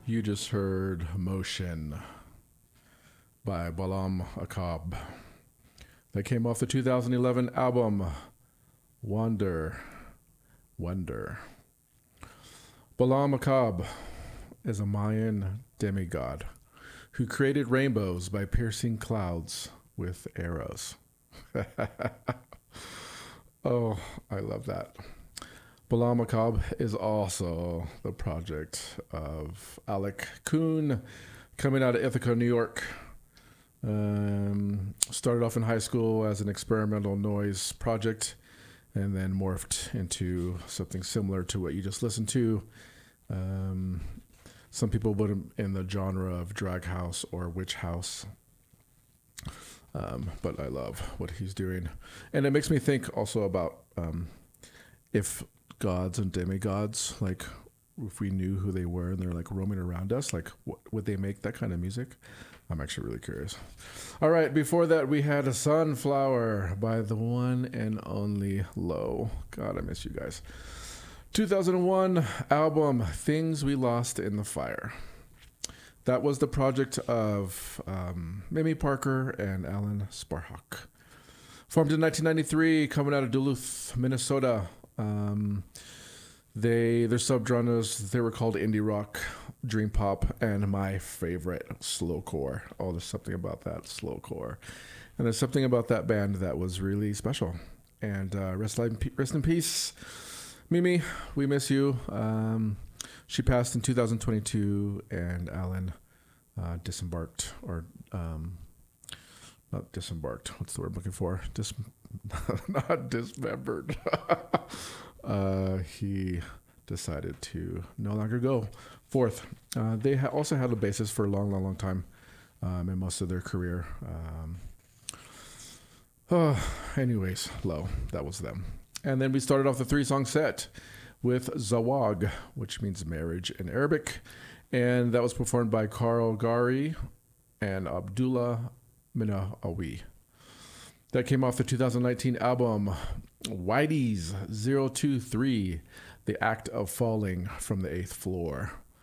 You just heard Motion by Balam Akab. That came off the 2011 album Wonder. Balam Akab is a Mayan demigod who created rainbows by piercing clouds with arrows. Oh, I love that. Balam Akab is also the project of Alec Kuhn, coming out of Ithaca, New York. Started off in high school as an experimental noise project and then morphed into something similar to what you just listened to. Some people put him in the genre of drag house or witch house. But I love what he's doing. And it makes me think also about if gods and demigods, like if we knew who they were and they're like roaming around us, like would they make that kind of music? I'm actually really curious. All right, before that we had a Sunflower by the one and only Low. God, I miss you guys. 2001 album Things We Lost in the Fire. That was the project of Mimi Parker and Alan Sparhawk. Formed in 1993, coming out of Duluth, Minnesota. Their subgenres, they were called indie rock, dream pop, and my favorite, slowcore. Oh, there's something about that, slowcore. And there's something about that band that was really special. And rest in peace, Mimi, we miss you. She passed in 2022, and Alan disembarked, or not disembarked. What's the word I'm looking for? Not dismembered. He decided to no longer go forth. They also had a bassist for a long time in most of their career. Anyways, Low, that was them. And then we started off the 3-song set with Zawag, which means marriage in Arabic. And that was performed by Carl Gari and Abdullah Minawi. That came off the 2019 album Whitey's 023, The Act of Falling from the Eighth Floor.